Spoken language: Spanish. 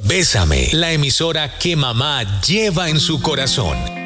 Bésame, la emisora que mamá lleva en su corazón.